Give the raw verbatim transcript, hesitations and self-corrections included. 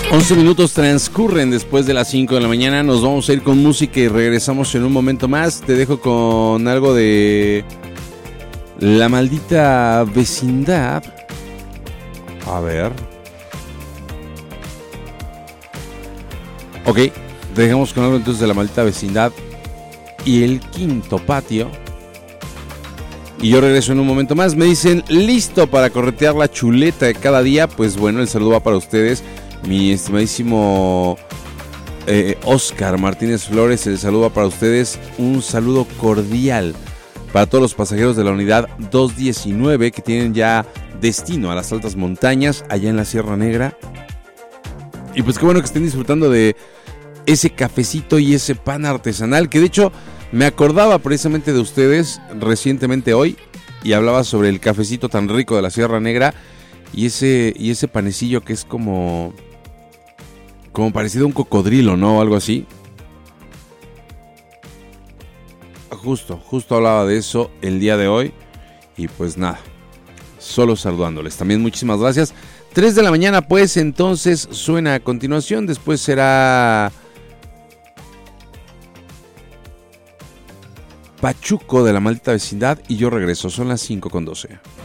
once minutos transcurren después de las cinco de la mañana. Nos vamos a ir con música y regresamos en un momento más. Te dejo con algo de La Maldita Vecindad. A ver. Ok, te dejamos con algo entonces de La Maldita Vecindad y El Quinto Patio. Y yo regreso en un momento más. Me dicen, listo para corretear la chuleta de cada día. Pues bueno, el saludo va para ustedes. Mi estimadísimo eh, Oscar Martínez Flores, el saludo va para ustedes. Un saludo cordial para todos los pasajeros de la unidad doscientos diecinueve que tienen ya destino a las altas montañas allá en la Sierra Negra. Y pues qué bueno que estén disfrutando de ese cafecito y ese pan artesanal, que de hecho me acordaba precisamente de ustedes recientemente hoy y hablaba sobre el cafecito tan rico de la Sierra Negra y ese, y ese panecillo que es como, como parecido a un cocodrilo, ¿no? O algo así. Justo, justo hablaba de eso el día de hoy y pues nada, solo saludándoles. También muchísimas gracias. tres de la mañana pues entonces suena a continuación, después será Pachuco de La Maldita Vecindad y yo regreso, son las cinco con doce.